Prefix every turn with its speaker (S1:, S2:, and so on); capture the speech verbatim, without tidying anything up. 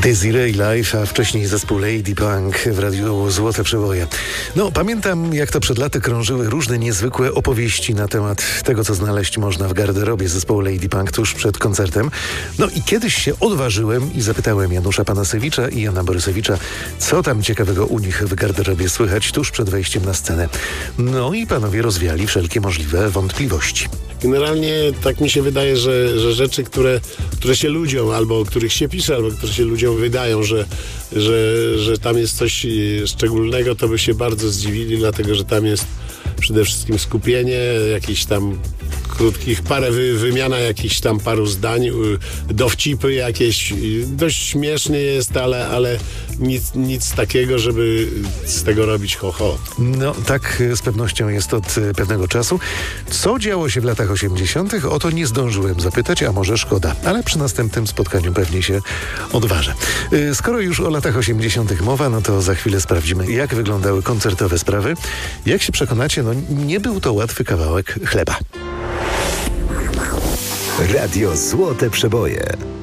S1: Desiree Life, a wcześniej zespół Lady Punk w radiu Złote Przeboje. No, pamiętam, jak to przed laty krążyły różne niezwykłe opowieści na temat tego, co znaleźć można w garderobie zespołu Lady Punk tuż przed koncertem. No i kiedyś się odważyłem i zapytałem Janusza Panasewicza i Jana Borysewicza, co tam ciekawego u nich w garderobie słychać tuż przed wejściem na scenę. No i panowie rozwiali wszelkie możliwe wątpliwości.
S2: Generalnie tak mi się wydaje, że, że rzeczy, które, które się ludziom, albo o których się pisze, albo które się ludziom wydają, że, że, że tam jest coś szczególnego, to by się bardzo zdziwili, dlatego że tam jest przede wszystkim skupienie, jakieś tam krótkich, parę wy, wymiana jakichś tam paru zdań, dowcipy jakieś, dość śmiesznie jest, ale, ale nic, nic takiego, żeby z tego robić ho-ho.
S1: No tak z pewnością jest od pewnego czasu. Co działo się w latach osiemdziesiątych? O to nie zdążyłem zapytać, a może szkoda, ale przy następnym spotkaniu pewnie się odważę. Skoro już o latach osiemdziesiątych mowa, no to za chwilę sprawdzimy, jak wyglądały koncertowe sprawy. Jak się przekonacie, no nie był to łatwy kawałek chleba.
S3: Radio Złote Przeboje.